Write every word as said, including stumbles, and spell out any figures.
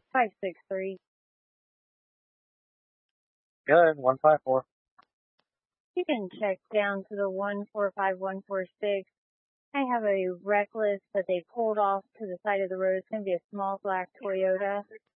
five six three. Good, one five four. You can check down to the one four five one four six. I have a Reckless that they pulled off to the side of the road. It's going to be a small black Toyota.